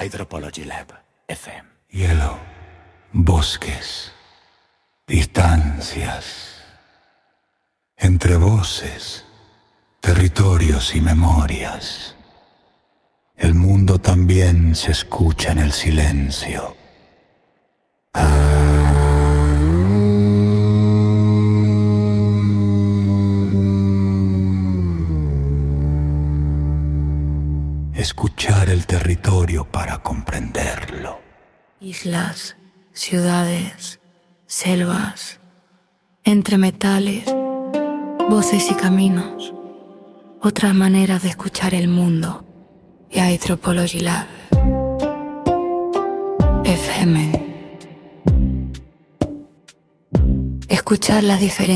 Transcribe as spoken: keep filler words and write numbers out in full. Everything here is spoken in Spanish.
Hydropology Lab F M. Hielo, bosques, distancias, entre voces, territorios y memorias. El mundo también se escucha en el silencio. Escuchar el territorio para comprenderlo. Islas, ciudades, selvas, entre metales, voces y caminos. Otras maneras de escuchar el mundo. Y Hydropology Lab F M. Escuchar las diferencias